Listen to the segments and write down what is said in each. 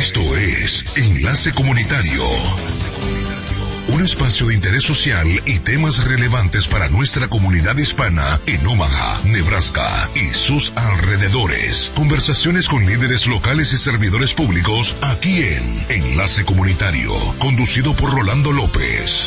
Esto es Enlace Comunitario. Un espacio de interés social y temas relevantes para nuestra comunidad hispana en Omaha, Nebraska y sus alrededores. Conversaciones con líderes locales y servidores públicos aquí en Enlace Comunitario, conducido por Rolando López.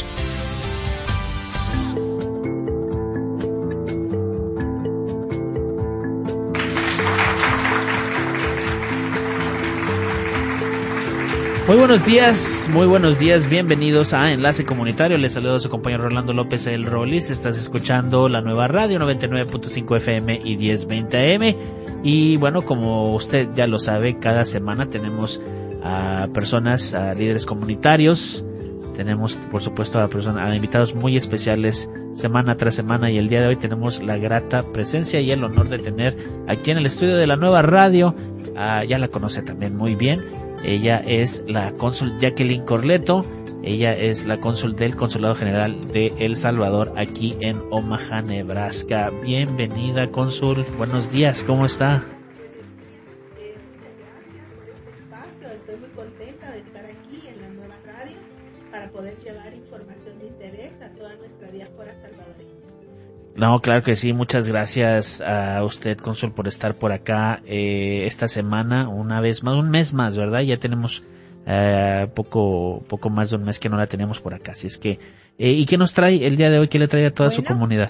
Muy buenos días, bienvenidos a Enlace Comunitario. Les saludo a su compañero Rolando López, el Rolis. Estás escuchando la nueva radio 99.5 FM y 1020 AM. Y bueno, como usted ya lo sabe, cada semana tenemos a personas, a líderes comunitarios. Tenemos, por supuesto, a invitados muy especiales semana tras semana, y el día de hoy tenemos la grata presencia y el honor de tener aquí en el estudio de la nueva radio, ya la conoce también muy bien. Ella es la cónsul Jacqueline Corleto. Ella es la cónsul del Consulado General de El Salvador aquí en Omaha, Nebraska. Bienvenida, cónsul. Buenos días, ¿cómo está? Estoy muy contenta de estar aquí en la nueva radio para poder llevar información de interés a toda nuestra diáspora salvadoreña. No, claro que sí. Muchas gracias a usted, cónsul, por estar por acá esta semana, una vez más, un mes más, ¿verdad? Ya tenemos poco más de un mes que no la tenemos por acá. Así es que, ¿y qué nos trae el día de hoy? ¿Qué le trae a toda su comunidad?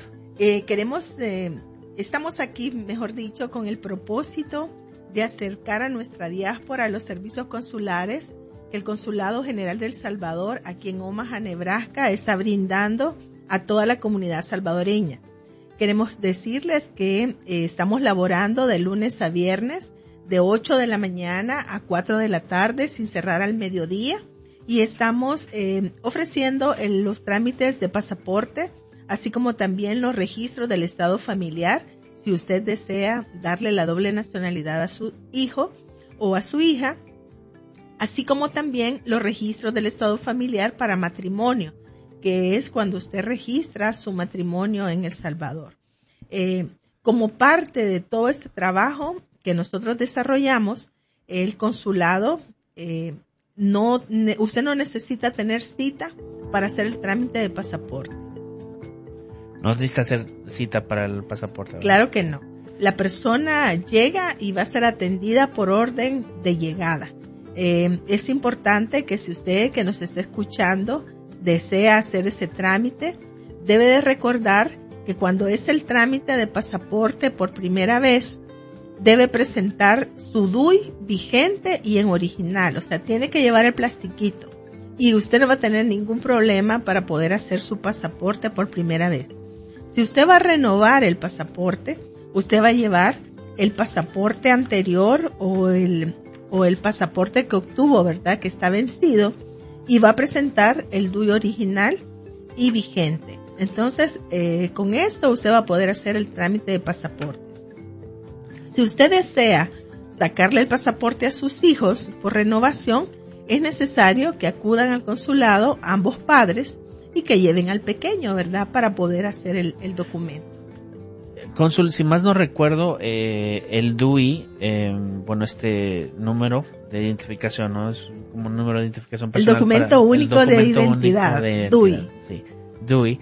Estamos aquí, mejor dicho, con el propósito de acercar a nuestra diáspora a los servicios consulares que el Consulado General de El Salvador, aquí en Omaha, Nebraska, está brindando a toda la comunidad salvadoreña. Queremos decirles que estamos laborando de lunes a viernes, de 8 de la mañana a 4 de la tarde, sin cerrar al mediodía, y estamos ofreciendo los trámites de pasaporte, así como también los registros del estado familiar, si usted desea darle la doble nacionalidad a su hijo o a su hija, así como también los registros del estado familiar para matrimonio, que es cuando usted registra su matrimonio en El Salvador. Como parte de todo este trabajo que nosotros desarrollamos, el consulado, usted no necesita tener cita para hacer el trámite de pasaporte. No necesita hacer cita para el pasaporte, ¿verdad? Claro que no. La persona llega y va a ser atendida por orden de llegada. Es importante que si usted que nos está escuchando desea hacer ese trámite, debe de recordar que cuando es el trámite de pasaporte por primera vez, debe presentar su DUI vigente y en original, o sea, tiene que llevar el plastiquito, y usted no va a tener ningún problema para poder hacer su pasaporte por primera vez. Si usted va a renovar el pasaporte, usted va a llevar el pasaporte anterior o el pasaporte que obtuvo, ¿verdad?, que está vencido, y va a presentar el DUI original y vigente. Entonces, con esto usted va a poder hacer el trámite de pasaporte. Si usted desea sacarle el pasaporte a sus hijos por renovación, es necesario que acudan al consulado ambos padres y que lleven al pequeño, ¿verdad?, para poder hacer el documento. Cónsul, si más no recuerdo, el DUI, este número de identificación, ¿no? Es como un número de identificación personal. El documento único de identidad, DUI. Sí, DUI.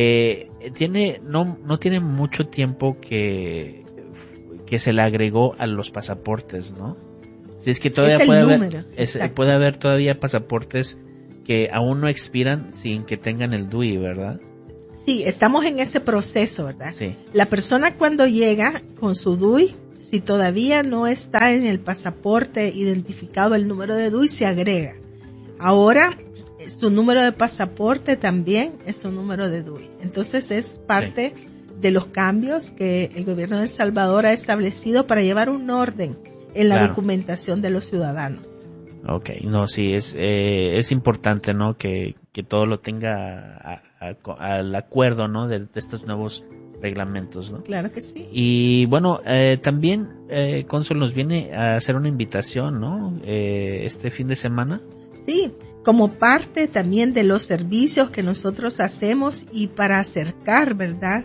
No tiene mucho tiempo que se le agregó a los pasaportes, ¿no? Si es que todavía puede haber todavía pasaportes que aún no expiran sin que tengan el DUI, ¿verdad? Sí, estamos en ese proceso, ¿verdad? Sí. La persona cuando llega con su DUI, si todavía no está en el pasaporte identificado el número de DUI, se agrega. Ahora, su número de pasaporte también es su número de DUI. Entonces, es parte de los cambios que el gobierno de El Salvador ha establecido para llevar un orden en la documentación de los ciudadanos. Okay, no, sí, es importante, ¿no?, que todo lo tenga al acuerdo, ¿no?, de estos nuevos reglamentos, ¿no? Claro que sí. Y bueno, también cónsul nos viene a hacer una invitación, ¿no?, este fin de semana. Sí, como parte también de los servicios que nosotros hacemos y para acercar, ¿verdad?,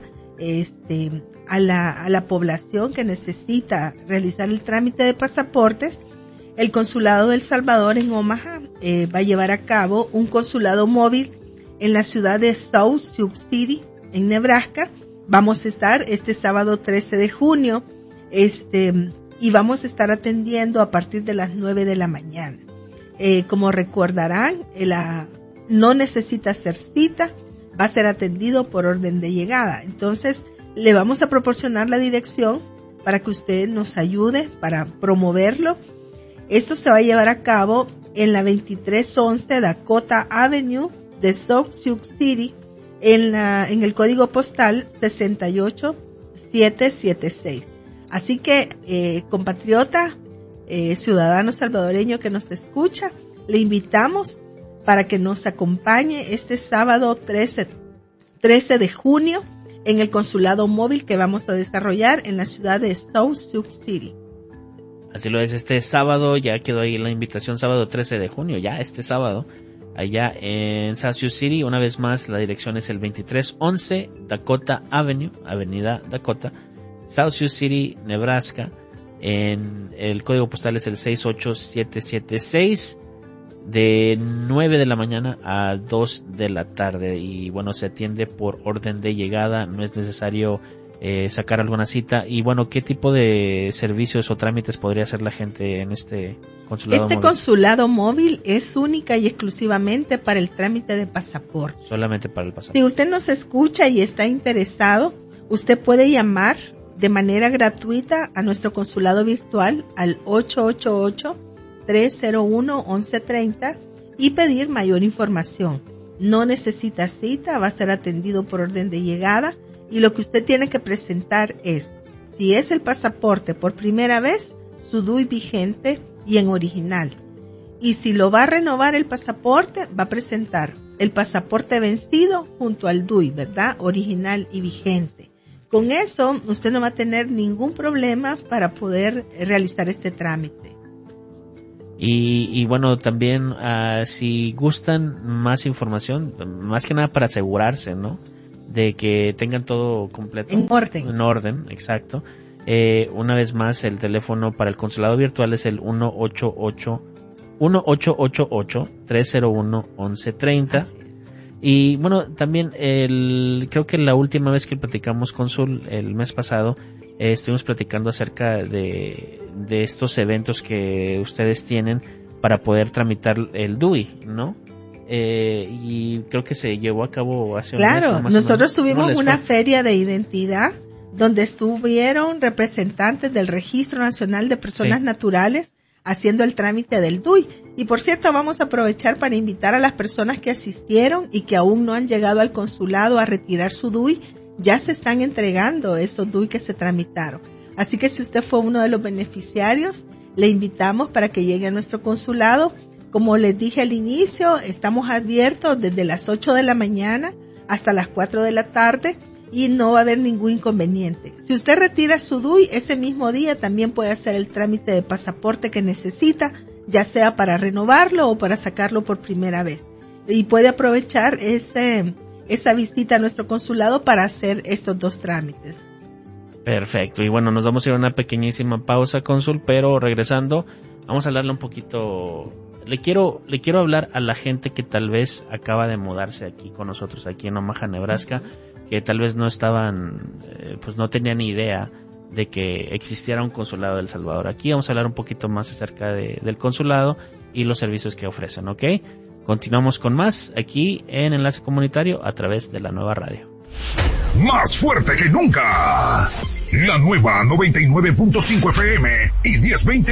a la población que necesita realizar el trámite de pasaportes, El Consulado del Salvador en Omaha va a llevar a cabo un consulado móvil en la ciudad de South Sioux City, en Nebraska. Vamos a estar este sábado 13 de junio y vamos a estar atendiendo a partir de las 9 de la mañana. Como recordarán, no necesita hacer cita, va a ser atendido por orden de llegada. Entonces, le vamos a proporcionar la dirección para que usted nos ayude para promoverlo. Esto se va a llevar a cabo en la 2311 Dakota Avenue de South Sioux City, en el código postal 68776. Así que, compatriota, ciudadano salvadoreño que nos escucha, le invitamos para que nos acompañe este sábado 13 de junio en el consulado móvil que vamos a desarrollar en la ciudad de South Sioux City. Así lo es, este sábado, ya quedó ahí la invitación, sábado 13 de junio, ya este sábado, allá en South Sioux City. Una vez más, la dirección es el 2311 Dakota Avenue, Avenida Dakota, South Sioux City, Nebraska. El código postal es el 68776, de 9 de la mañana a 2 de la tarde. Y bueno, se atiende por orden de llegada, no es necesario sacar alguna cita. Y bueno, ¿qué tipo de servicios o trámites podría hacer la gente en este consulado móvil? Consulado móvil es única y exclusivamente para el trámite de pasaporte. Solamente para el pasaporte. Si usted nos escucha y está interesado, usted puede llamar de manera gratuita a nuestro consulado virtual al 888-301-1130 y pedir mayor información. No necesita cita, va a ser atendido por orden de llegada, y lo que usted tiene que presentar es, si es el pasaporte por primera vez, su DUI vigente y en original. Y si lo va a renovar el pasaporte, va a presentar el pasaporte vencido junto al DUI, ¿verdad? Original y vigente. Con eso, usted no va a tener ningún problema para poder realizar este trámite. Y bueno, también si gustan más información, más que nada para asegurarse, ¿no?, de que tengan todo completo. En orden. En orden, exacto. Una vez más, el teléfono para el consulado virtual es el 1888-301-1130. Y bueno, también creo que la última vez que platicamos, cónsul, el mes pasado, estuvimos platicando acerca de estos eventos que ustedes tienen para poder tramitar el DUI, ¿no? Y creo que se llevó a cabo hace un mes. Claro, nosotros tuvimos una feria de identidad donde estuvieron representantes del Registro Nacional de Personas Naturales haciendo el trámite del DUI. Y por cierto, vamos a aprovechar para invitar a las personas que asistieron y que aún no han llegado al consulado a retirar su DUI. Ya se están entregando esos DUI que se tramitaron. Así que si usted fue uno de los beneficiarios, le invitamos para que llegue a nuestro consulado. Como les dije al inicio, estamos abiertos desde las 8 de la mañana hasta las 4 de la tarde y no va a haber ningún inconveniente. Si usted retira su DUI, ese mismo día también puede hacer el trámite de pasaporte que necesita, ya sea para renovarlo o para sacarlo por primera vez. Y puede aprovechar esa visita a nuestro consulado para hacer estos dos trámites. Perfecto. Y bueno, nos vamos a ir a una pequeñísima pausa, cónsul, pero regresando, vamos a hablarle un poquito. Le quiero hablar a la gente que tal vez acaba de mudarse aquí con nosotros, aquí en Omaha, Nebraska, que tal vez no estaban, pues no tenían ni idea de que existiera un consulado de El Salvador. Aquí vamos a hablar un poquito más acerca del consulado y los servicios que ofrecen, ¿ok? Continuamos con más aquí en Enlace Comunitario a través de la nueva radio. Más fuerte que nunca. La nueva 99.5 FM y 1020